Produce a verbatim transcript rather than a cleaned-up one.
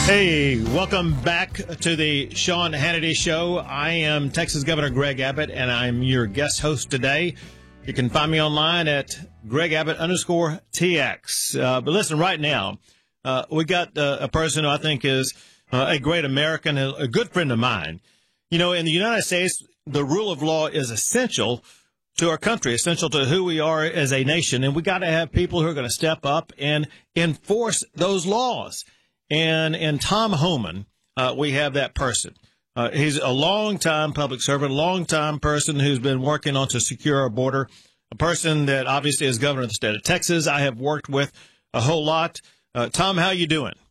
Hey, welcome back to the Sean Hannity Show. I am Texas Governor Greg Abbott, and I'm your guest host today. You can find me online at Greg Abbott underscore TX. Uh, but listen, right now, uh, we got uh, a person who I think is uh, a great American, a, a good friend of mine. You know, in the United States, the rule of law is essential to our country, essential to who we are as a nation. And we got to have people who are going to step up and enforce those laws. And in Tom Homan, uh, we have that person. Uh, he's a long-time public servant, a long-time person who's been working on to secure our border, a person that obviously is governor of the state of Texas. I have worked with a whole lot. Uh, Tom, how you doing?